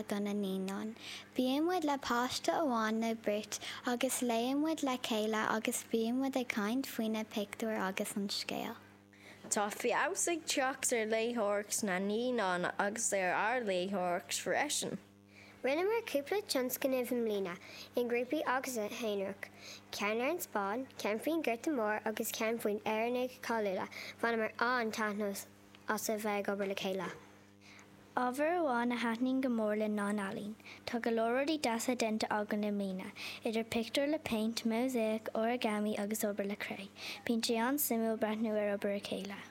gona nínon. Bíonn muid le páiste amháin nó brit agus léonn muid le céile agus bíonn muid ag caint faoine pictiúir agus an scéal. Tá fiabhsaigh teacht ar léitheoireachs na nínon agus ar léitheoireachs freisin. Rinne mar cúpla tionscanibh mlína in grúpaí agus a héanúach. Ceann ar an Spáin, ceann faoin Gurta Mór agus ceann faoin Éireann Cáiliúla fanna mar an taithnos as a bheith obair le chéile. Ábhar amháin na haithnín go mór le ná alín. Tá go leoraí deasa denta agan na mlína, idir pictiúir le paint, mosaic, origami agus obair le cré. Bíonn sé an simú breithnú ar obair a chéile.